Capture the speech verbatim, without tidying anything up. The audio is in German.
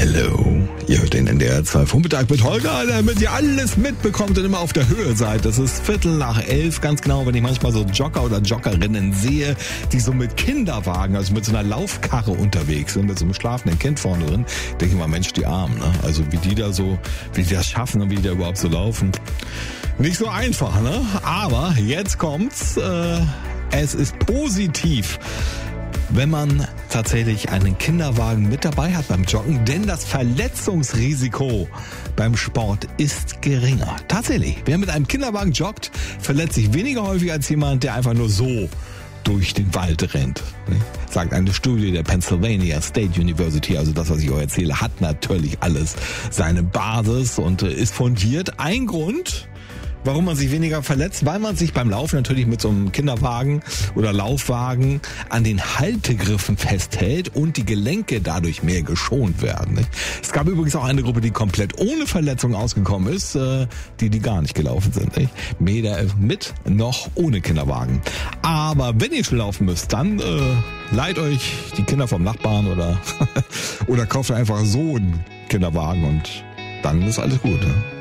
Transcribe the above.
Hallo, ihr hört den N D R zwei Vormittag mit Holger, damit ihr alles mitbekommt und immer auf der Höhe seid. Das ist Viertel nach elf, ganz genau, wenn ich manchmal so Jogger oder Joggerinnen sehe, die so mit Kinderwagen, also mit so einer Laufkarre unterwegs sind, mit so einem schlafenden Kind vorne drin, denke ich mal, Mensch, die Armen, ne? Also wie die da so, wie die das schaffen und wie die da überhaupt so laufen. Nicht so einfach, ne? Aber jetzt kommt's, äh, es ist positiv, wenn man tatsächlich einen Kinderwagen mit dabei hat beim Joggen, denn das Verletzungsrisiko beim Sport ist geringer. Tatsächlich, wer mit einem Kinderwagen joggt, verletzt sich weniger häufig als jemand, der einfach nur so durch den Wald rennt. Sagt eine Studie der Pennsylvania State University, also das, was ich euch erzähle, hat natürlich alles seine Basis und ist fundiert. Ein Grund, warum man sich weniger verletzt, weil man sich beim Laufen natürlich mit so einem Kinderwagen oder Laufwagen an den Haltegriffen festhält und die Gelenke dadurch mehr geschont werden. Nicht? Es gab übrigens auch eine Gruppe, die komplett ohne Verletzung ausgekommen ist, äh, die die gar nicht gelaufen sind. Nicht? Weder mit noch ohne Kinderwagen. Aber wenn ihr schon laufen müsst, dann äh, leiht euch die Kinder vom Nachbarn oder, oder kauft einfach so einen Kinderwagen und dann ist alles gut. Ne?